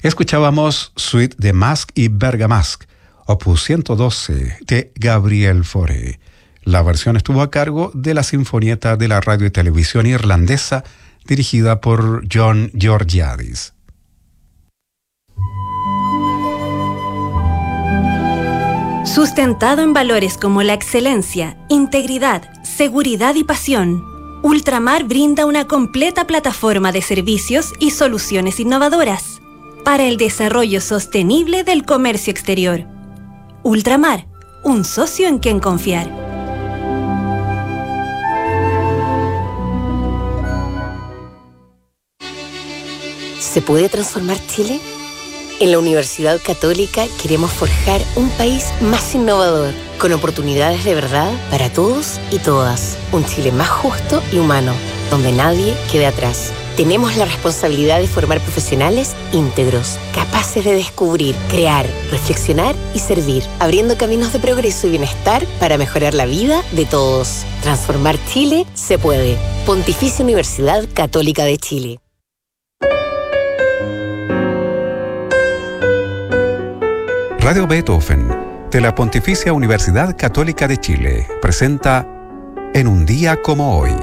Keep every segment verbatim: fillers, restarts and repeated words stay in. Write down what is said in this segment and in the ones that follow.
Escuchábamos Suite de Masque y Bergamasque, opus ciento doce de Gabriel Fauré. La versión estuvo a cargo de la Sinfonietta de la Radio y Televisión Irlandesa, dirigida por John Georgiadis. Sustentado en valores como la excelencia, integridad, seguridad y pasión, Ultramar brinda una completa plataforma de servicios y soluciones innovadoras para el desarrollo sostenible del comercio exterior. Ultramar, un socio en quien confiar. ¿Se puede transformar Chile? En la Universidad Católica queremos forjar un país más innovador, con oportunidades de verdad para todos y todas. Un Chile más justo y humano, donde nadie quede atrás. Tenemos la responsabilidad de formar profesionales íntegros, capaces de descubrir, crear, reflexionar y servir, abriendo caminos de progreso y bienestar para mejorar la vida de todos. Transformar Chile se puede. Pontificia Universidad Católica de Chile. Radio Beethoven, de la Pontificia Universidad Católica de Chile, presenta En un día como hoy.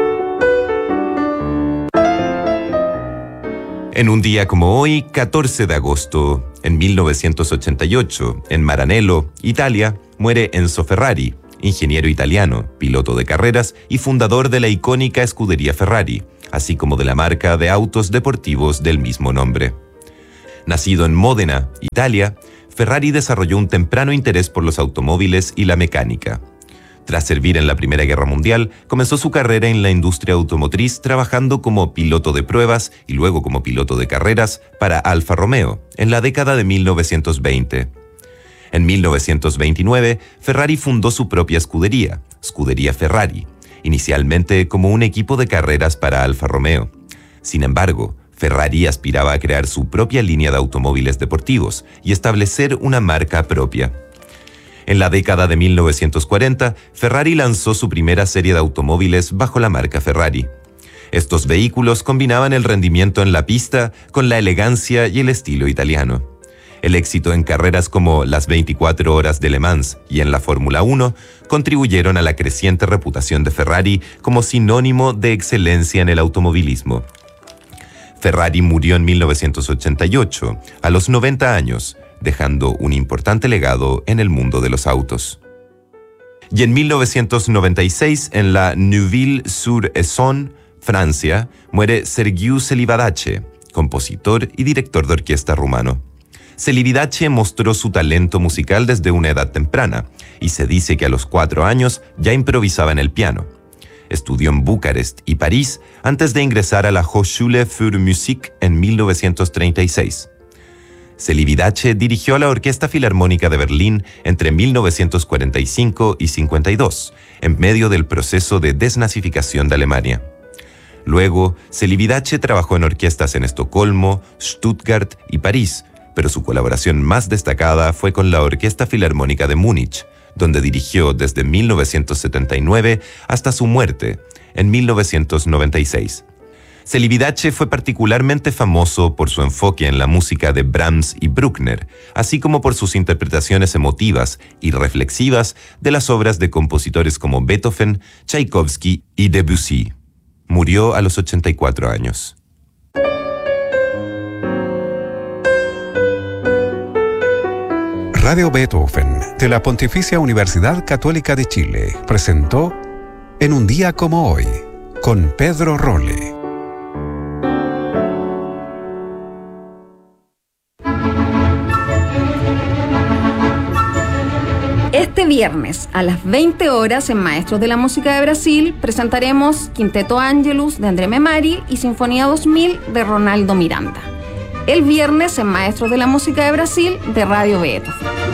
En un día como hoy, catorce de agosto, en mil novecientos ochenta y ocho, en Maranello, Italia, muere Enzo Ferrari, ingeniero italiano, piloto de carreras y fundador de la icónica escudería Ferrari, así como de la marca de autos deportivos del mismo nombre. Nacido en Módena, Italia, Ferrari desarrolló un temprano interés por los automóviles y la mecánica. Tras servir en la Primera Guerra Mundial, comenzó su carrera en la industria automotriz trabajando como piloto de pruebas y luego como piloto de carreras para Alfa Romeo en la década de mil novecientos veinte. En mil novecientos veintinueve, Ferrari fundó su propia escudería, Scuderia Ferrari, inicialmente como un equipo de carreras para Alfa Romeo. Sin embargo, Ferrari aspiraba a crear su propia línea de automóviles deportivos y establecer una marca propia. En la década de mil novecientos cuarenta, Ferrari lanzó su primera serie de automóviles bajo la marca Ferrari. Estos vehículos combinaban el rendimiento en la pista con la elegancia y el estilo italiano. El éxito en carreras como las veinticuatro horas de Le Mans y en la Fórmula uno contribuyeron a la creciente reputación de Ferrari como sinónimo de excelencia en el automovilismo. Ferrari murió en mil novecientos ochenta y ocho, a los noventa años, dejando un importante legado en el mundo de los autos. Y en mil novecientos noventa y seis, en la Neuville-sur-Essonne, Francia, muere Sergiu Celibidache, compositor y director de orquesta rumano. Celibidache mostró su talento musical desde una edad temprana, y se dice que a los cuatro años ya improvisaba en el piano. Estudió en Bucarest y París antes de ingresar a la Hochschule für Musik en mil novecientos treinta y seis. Celibidache dirigió a la Orquesta Filarmónica de Berlín entre mil novecientos cuarenta y cinco y cincuenta y dos, en medio del proceso de desnazificación de Alemania. Luego, Celibidache trabajó en orquestas en Estocolmo, Stuttgart y París, pero su colaboración más destacada fue con la Orquesta Filarmónica de Múnich, donde dirigió desde mil novecientos setenta y nueve hasta su muerte, en mil novecientos noventa y seis. Celibidache fue particularmente famoso por su enfoque en la música de Brahms y Bruckner, así como por sus interpretaciones emotivas y reflexivas de las obras de compositores como Beethoven, Tchaikovsky y Debussy. Murió a los ochenta y cuatro años. Radio Beethoven, de la Pontificia Universidad Católica de Chile, presentó En un día como hoy, con Pedro Rolle. Este viernes, a las veinte horas, en Maestros de la Música de Brasil, presentaremos Quinteto Angelus de André Memari y Sinfonía dos mil de Ronaldo Miranda. El viernes, en Maestros de la Música de Brasil, de Radio Beethoven.